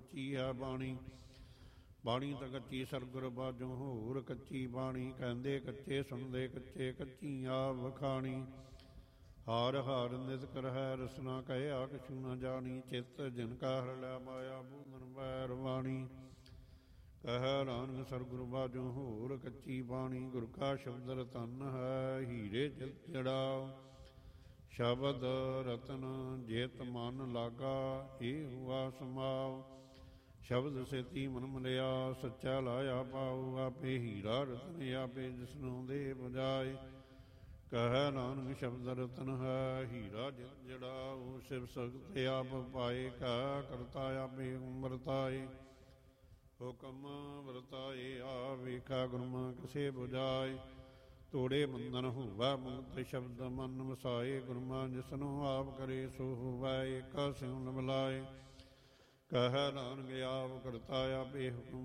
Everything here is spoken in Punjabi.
ਕੱਚੀ ਹੈ ਬਾਣੀ। ਬਾਣੀ ਤਾਂ ਕੱਚੀ ਸਤਿਗੁਰ ਬਾਝੋਂ ਹੋਰ ਕੱਚੀ ਬਾਣੀ। ਕਹਿੰਦੇ ਕੱਚੇ ਸੁਣਦੇ ਕੱਚੇ ਕੱਚੀ ਆਪ ਵਖਾਣੀ। ਹਾਰ ਹਾਰ ਨਿਤ ਕਰਹਿ ਰਸਨਾ ਕਹਿਆ ਕਛੂ ਨ ਜਾਣੀ। ਚਿੱਤ ਜਿਨ ਕਾ ਹਰ ਲੈ ਮਾਇਆ ਬੂੰਦਨ ਬੈਰ ਬਾਣੀ। ਕਹਿ ਨਾਨਕ ਸਤਿਗੁਰ ਬਾਝੋਂ ਹੋਰ ਕੱਚੀ ਬਾਣੀ। ਗੁਰ ਕਾ ਸ਼ਬਦ ਰਤਨ ਹੈ ਹੀਰੇ ਚਿਤ ਜੜਾ। ਸ਼ਬਦ ਰਤਨ ਜੇਤ ਮਨ ਲਾਗਾ ਏ ਹੁਆ ਸਮਾਉ। ਸ਼ਬਦ ਸੇਤੀ ਮਨ ਮਲਿਆ ਸੱਚਾ ਲਾਇਆ ਪਾਉ। ਆਪੇ ਹੀਰਾ ਰਤਨ ਆਪੇ ਜਿਸਨੂੰ ਦੇ ਬਜਾਏ। ਕਹਿ ਨਾਨਕ ਸ਼ਬਦ ਰਤਨ ਹੈ ਹੀਰਾ ਜਿਤ ਜੜਾਉ। ਸ਼ਿਵ ਸਗਤ ਆਪ ਪਾਏ ਕਹਿ ਕਰਤਾ ਆਪੇ ਵਰਤਾਏ। ਹੁਕਮ ਵਰਤਾਏ ਆ ਵੇਖਾ ਗੁਰਮੁਖ ਕਿਸੇ ਬੁਝਾਏ। ਤੋੜੇ ਬੰਧਨ ਹੋਵੈ ਮੁਕਤ ਸ਼ਬਦ ਮਨ ਵਸਾਏ। ਗੁਰਮੁਖ ਜਿਸਨੂੰ ਆਪ ਕਰੇ ਸੋ ਹੋਵੈ ਏਕਾ ਸਿਉ ਮਿਲਾਏ। ਕਹਿ ਨਾਨਕ ਆਪ ਕਰਤਾ ਆਪੇ ਹੁਕਮ